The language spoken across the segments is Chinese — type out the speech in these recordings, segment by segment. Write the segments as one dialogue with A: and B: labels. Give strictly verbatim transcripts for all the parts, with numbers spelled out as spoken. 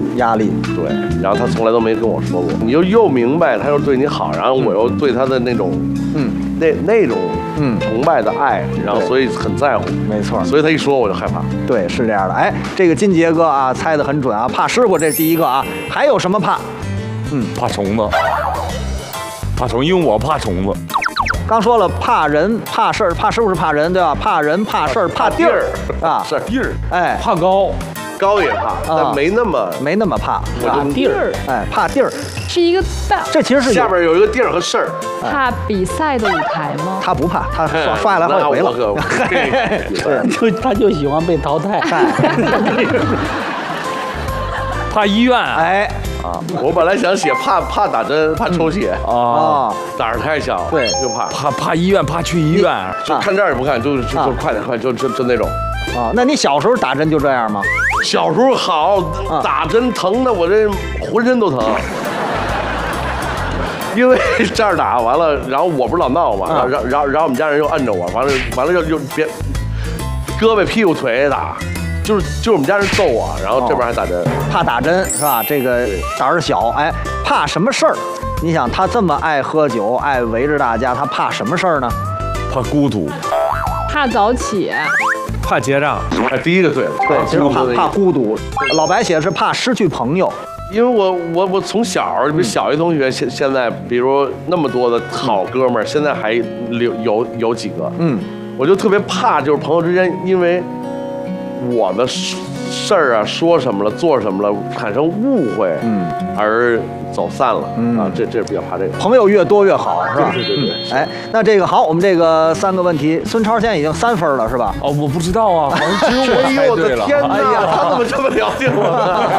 A: 压力。
B: 对，然后他从来都没跟我说过，你又又明白他又对你好，然后我又对他的那种嗯那那种嗯崇拜的爱，然后所以很在乎。
A: 没错，
B: 所以他一说我就害怕。
A: 对，是这样的。哎，这个金杰哥啊，猜得很准啊，怕师傅这是第一个啊，还有什么怕？
C: 嗯，怕虫子，怕虫，因为我怕虫子。
A: 刚说了，怕人、怕事儿，怕师傅是怕人，对吧？怕人、怕事儿、怕地儿啊，
B: 是
C: 地儿，
A: 哎，
C: 怕高，
B: 高也怕，但没那么
A: 没那么怕，
D: 怕地儿，
A: 哎，怕地儿
D: 是一个大，
A: 这其实是
B: 下边有一个地儿和事儿。
D: 怕比赛的舞台吗？
A: 他不怕，他刷刷下来好几回了。
E: 就他就喜欢被淘汰。
C: 怕医院，
A: 哎。
B: 啊，我本来想写怕怕打针，怕抽血
C: 啊，
B: 胆儿太小，
A: 对，
B: 就怕
C: 怕怕医院，怕去医院，
B: 就看这儿也不看，就就就快点快，就就就那种。
A: 啊，那你小时候打针就这样吗？
B: 小时候好，打针疼的我这浑身都疼，因为这儿打完了，然后我不是老闹嘛，然后然后然后我们家人又摁着我，完了完了又又别胳膊屁股腿打。就是就是我们家人揍我，然后这边还打针，哦、
A: 怕打针是吧？这个胆儿小，哎，怕什么事儿？你想他这么爱喝酒，爱围着大家，他怕什么事儿呢？
C: 怕孤独，
D: 怕早起，
C: 怕结账。
B: 哎，第一个对了，
A: 对，其实怕怕孤独。老白写的是怕失去朋友，
B: 因为我我我从小，比如小学同学，现现在比如那么多的好哥们儿，现在还有有有几个，嗯，我就特别怕，就是朋友之间因为。我的事儿啊，说什么了，做什么了，产生误会，嗯，而走散了，嗯啊，这这是比较怕这个。
A: 朋友越多越好，是吧？
B: 对对对对。
A: 哎，那这个好，我们这个三个问题，孙超现在已经三分了，是吧？
C: 哦，我不知道啊，好像只有我猜对了。
B: 哎呦我的天哪！哎呀，他怎么这么了解我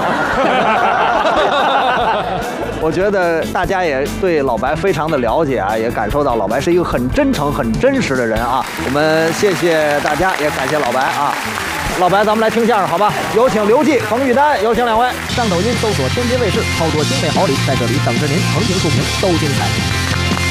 A: 呢？我觉得大家也对老白非常的了解啊，也感受到老白是一个很真诚、很真实的人啊。我们谢谢大家，也感谢老白啊。老白，咱们来听相声好吧？有请刘季、冯玉丹，有请两位。
F: 上抖音搜索天津卫视，好多精美好礼在这里等着您，横评竖评都精彩。